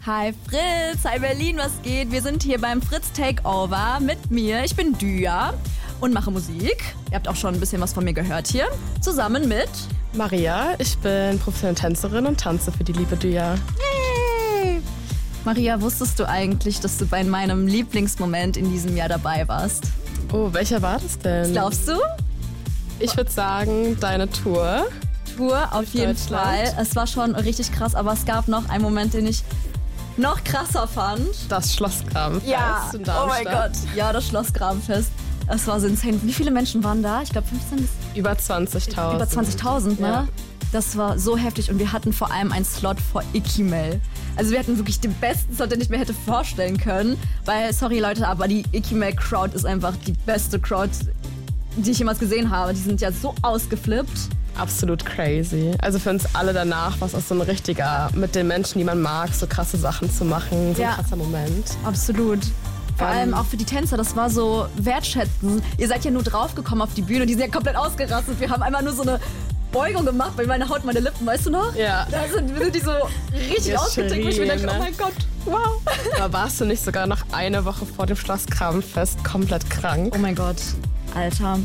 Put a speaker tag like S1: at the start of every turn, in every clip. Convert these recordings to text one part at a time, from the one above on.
S1: Hi Fritz, hi Berlin, was geht? Wir sind hier beim Fritz Takeover mit mir. Ich bin Dya und mache Musik. Ihr habt auch schon ein bisschen was von mir gehört hier. Zusammen mit
S2: Maria, ich bin professionelle Tänzerin und tanze für die liebe Dya.
S1: Yay! Maria, wusstest du eigentlich, dass du bei meinem Lieblingsmoment in diesem Jahr dabei warst?
S2: Oh, welcher war das denn?
S1: Was glaubst du?
S2: Ich würde sagen, deine Tour.
S1: Auf jeden Fall. Es war schon richtig krass, aber es gab noch einen Moment, den ich noch krasser fand.
S2: Das Schlossgrabenfest in Darmstadt.
S1: Oh mein Gott. Ja, das Schlossgrabenfest. Es war so insane. Wie viele Menschen waren da? Ich glaube 15 bis...
S2: Über 20.000.
S1: Über 20.000, ne?
S2: Ja.
S1: Das war so heftig und wir hatten vor allem einen Slot vor Ikimel. Also wir hatten wirklich den besten Slot, den ich mir hätte vorstellen können. Weil, sorry Leute, aber die Ikimel-Crowd ist einfach die beste Crowd, die ich jemals gesehen habe. Die sind ja so ausgeflippt.
S2: Absolut crazy. Also für uns alle danach war es auch so ein richtiger, mit den Menschen, die man mag, so krasse Sachen zu machen. So ein krasser Moment.
S1: Absolut. Vor allem auch für die Tänzer, das war so wertschätzend. Ihr seid ja nur draufgekommen auf die Bühne, die sind ja komplett ausgerastet. Wir haben einmal nur so eine Beugung gemacht, weil meine Haut, meine Lippen, weißt du noch?
S2: Ja.
S1: Da sind die so richtig ausgetickt, wo ich mir denke, oh mein Gott, wow.
S2: Aber warst du nicht sogar noch eine Woche vor dem Schlossgrabenfest komplett krank?
S1: Oh mein Gott, Alter.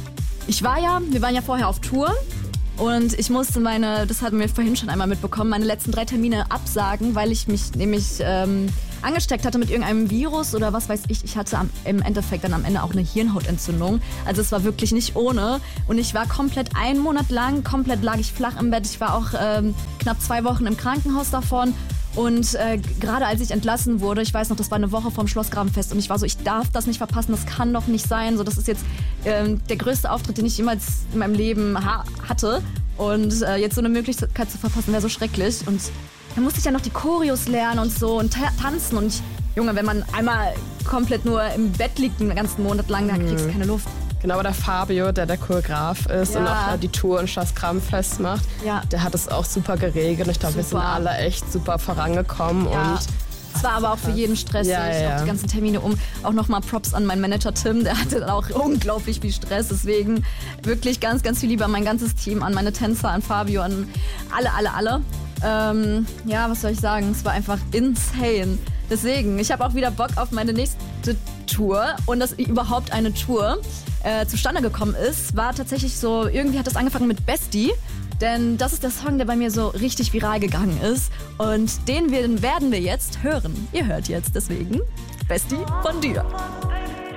S1: Wir waren ja vorher auf Tour. Und ich musste das hatten wir vorhin schon einmal mitbekommen, meine letzten 3 Termine absagen, weil ich mich nämlich angesteckt hatte mit irgendeinem Virus oder was weiß ich. Ich hatte im Endeffekt dann am Ende auch eine Hirnhautentzündung. Also es war wirklich nicht ohne. Und ich war komplett einen Monat lang, lag ich flach im Bett. Ich war auch knapp 2 Wochen im Krankenhaus davon. Und gerade als ich entlassen wurde, ich weiß noch, das war eine Woche vorm Schlossgrabenfest und ich war so, ich darf das nicht verpassen, das kann doch nicht sein. So, das ist jetzt der größte Auftritt, den ich jemals in meinem Leben hatte. Und jetzt so eine Möglichkeit zu verpassen, wäre so schrecklich. Und dann musste ich ja noch die Choreos lernen und so und tanzen. Und Junge, wenn man einmal komplett nur im Bett liegt einen ganzen Monat lang, dann kriegst du keine Luft.
S2: Genau, aber der Fabio, der Choreograf ist und auch die Tour und Schlossgrabenfest macht, der hat es auch super geregelt. Und ich glaube, wir sind alle echt super vorangekommen.
S1: Ja.
S2: Und
S1: es war aber auch für jeden stressig, auch die ganzen Termine Auch nochmal Props an meinen Manager Tim, der hatte dann auch unglaublich viel Stress. Deswegen wirklich ganz, ganz viel Liebe an mein ganzes Team, an meine Tänzer, an Fabio, an alle. Was soll ich sagen? Es war einfach insane. Deswegen, ich habe auch wieder Bock auf meine nächste Tour. Und dass überhaupt eine Tour zustande gekommen ist, war tatsächlich so, irgendwie hat das angefangen mit Bestie. Denn das ist der Song, der bei mir so richtig viral gegangen ist. Und den werden wir jetzt hören. Ihr hört jetzt deswegen Bestie von Dya.